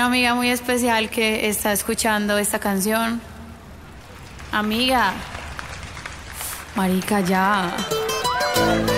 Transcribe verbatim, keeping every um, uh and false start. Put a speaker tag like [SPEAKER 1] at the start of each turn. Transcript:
[SPEAKER 1] amiga muy especial que está escuchando esta canción. Amiga, marica, ya.